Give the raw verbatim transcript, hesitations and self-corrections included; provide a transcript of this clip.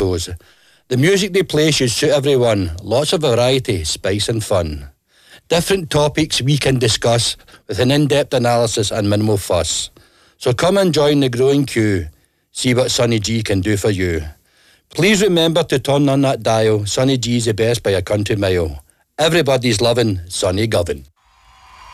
shows. The music they play should suit everyone. Lots of variety, spice and fun. Different topics we can discuss with an in-depth analysis and minimal fuss. So come and join the growing queue. See what Sonny G can do for you. Please remember to turn on that dial. Sonny G's the best by a country mile. Everybody's loving Sonny Govan.